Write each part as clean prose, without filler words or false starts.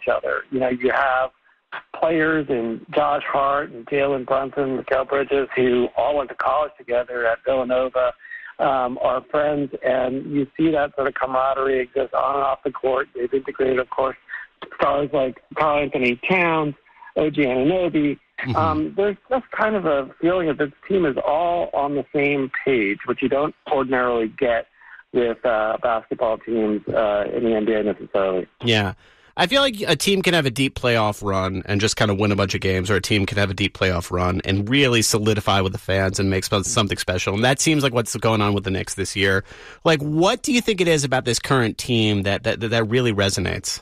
each other. You know, you have players in Josh Hart and Jalen Brunson, Mikal Bridges, who all went to college together at Villanova, are friends, and you see that sort of camaraderie exist on and off the court. They've integrated, of course, stars like Karl Anthony Towns, OG Anunoby. There's just kind of a feeling that this team is all on the same page, which you don't ordinarily get with basketball teams in the NBA necessarily. Yeah. I feel like a team can have a deep playoff run and just kind of win a bunch of games, or a team can have a deep playoff run and really solidify with the fans and make something special. And that seems like what's going on with the Knicks this year. Like, what do you think it is about this current team that really resonates?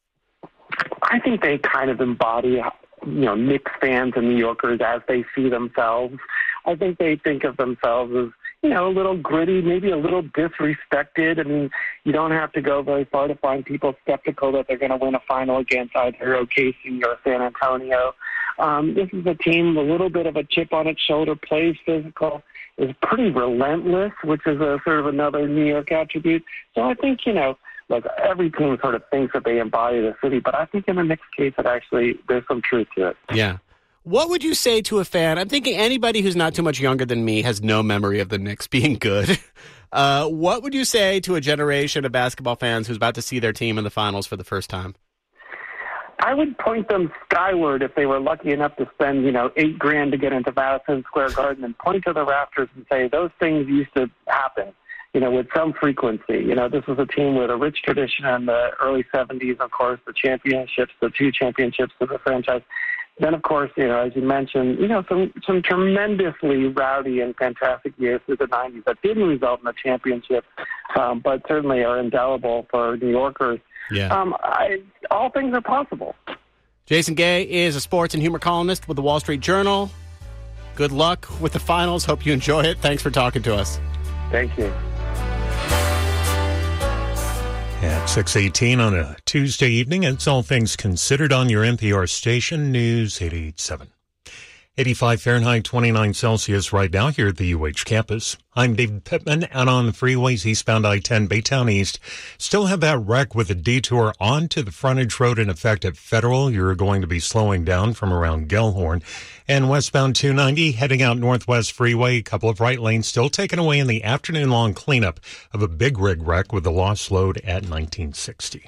I think they kind of embody, Knicks fans and New Yorkers as they see themselves. I think they think of themselves as, a little gritty, maybe a little disrespected. I mean, you don't have to go very far to find people skeptical that they're going to win a final against either OKC or San Antonio. This is a team, a little bit of a chip on its shoulder, plays physical, is pretty relentless, which is a sort of another New York attribute. So I think, look, every team sort of thinks that they embody the city, but I think in the Knicks case, there's some truth to it. Yeah. What would you say to a fan? I'm thinking anybody who's not too much younger than me has no memory of the Knicks being good. What would you say to a generation of basketball fans who's about to see their team in the finals for the first time? I would point them skyward if they were lucky enough to spend, $8,000 to get into Madison Square Garden, and point to the rafters and say those things used to happen, with some frequency. This was a team with a rich tradition in the early 70s, of course, the two championships of the franchise. Then, of course, as you mentioned, some tremendously rowdy and fantastic years through the 90s that didn't result in a championship, but certainly are indelible for New Yorkers. Yeah. All things are possible. Jason Gay is a sports and humor columnist with the Wall Street Journal. Good luck with the finals. Hope you enjoy it. Thanks for talking to us. Thank you. At 6:18 on a Tuesday evening, it's All Things Considered on your NPR station, News 88.7. 85 Fahrenheit, 29 Celsius right now here at the UH campus. I'm David Pittman, and on the freeways eastbound I-10 Baytown East, still have that wreck with a detour onto the frontage road in effect at Federal. You're going to be slowing down from around Gellhorn. And westbound 290 heading out Northwest Freeway, a couple of right lanes still taken away in the afternoon-long cleanup of a big rig wreck with a lost load at 1960.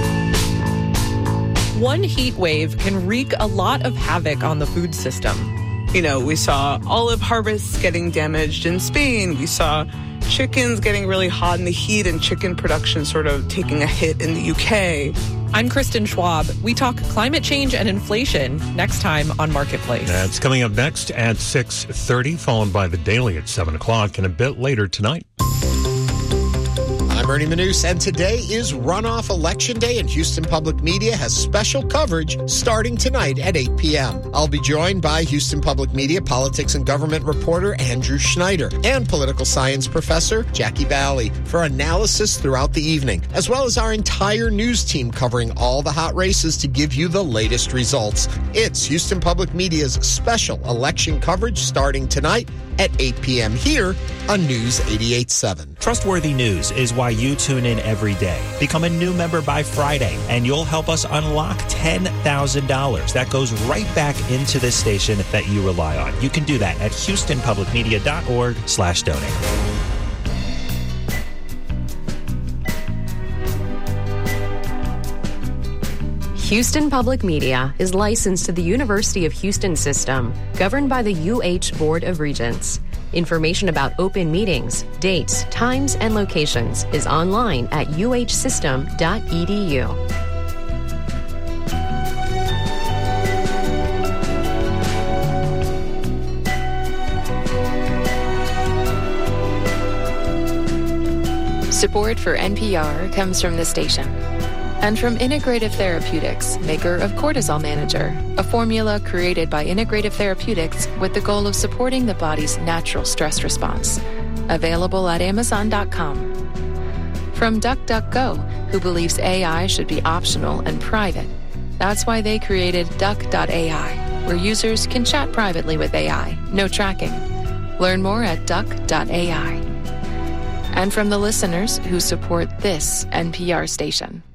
One heat wave can wreak a lot of havoc on the food system. We saw olive harvests getting damaged in Spain. We saw chickens getting really hot in the heat and chicken production sort of taking a hit in the UK. I'm Kristen Schwab. We talk climate change and inflation next time on Marketplace. That's coming up next at 6:30, followed by the Daily at 7 o'clock, and a bit later tonight. I'm Ernie Manous, and today is runoff election day, and Houston Public Media has special coverage starting tonight at 8 p.m. I'll be joined by Houston Public Media politics and government reporter Andrew Schneider and political science professor Jackie Valley for analysis throughout the evening, as well as our entire news team covering all the hot races to give you the latest results. It's Houston Public Media's special election coverage starting tonight at 8 p.m. here on News 88.7. Trustworthy news is why you tune in every day. Become a new member by Friday, and you'll help us unlock $10,000. That goes right back into this station that you rely on. You can do that at HoustonPublicMedia.org/donate. Houston Public Media is licensed to the University of Houston system, governed by the UH Board of Regents. Information about open meetings, dates, times, and locations is online at uhsystem.edu. Support for NPR comes from the station and from Integrative Therapeutics, maker of Cortisol Manager, a formula created by Integrative Therapeutics with the goal of supporting the body's natural stress response. Available at Amazon.com. From DuckDuckGo, who believes AI should be optional and private. That's why they created Duck.ai, where users can chat privately with AI, no tracking. Learn more at Duck.ai. And from the listeners who support this NPR station.